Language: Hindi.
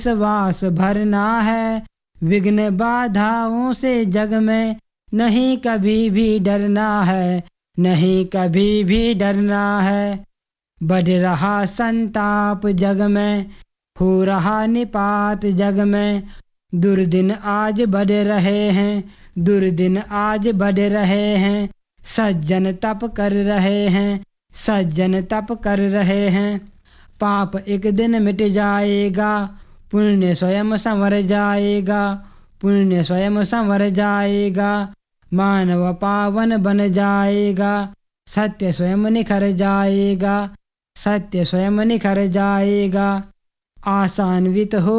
विश्वास भरना है, विघ्न बाधाओं से जग में नहीं कभी भी डरना है, नहीं कभी भी डरना है। बढ़ रहा संताप जग में, हो रहा निपात जग में, दुर्दिन आज बढ़ रहे हैं, दुर्दिन आज बढ़ रहे हैं। सज्जन तप कर रहे हैं, सज्जन तप कर रहे हैं। पाप एक दिन मिट जाएगा, पुण्य स्वयं संवर जाएगा, पुण्य स्वयं संवर जाएगा। मानव पावन बन जाएगा, सत्य स्वयं निखर जाएगा, सत्य स्वयं निखर जाएगा। आसान्वित हो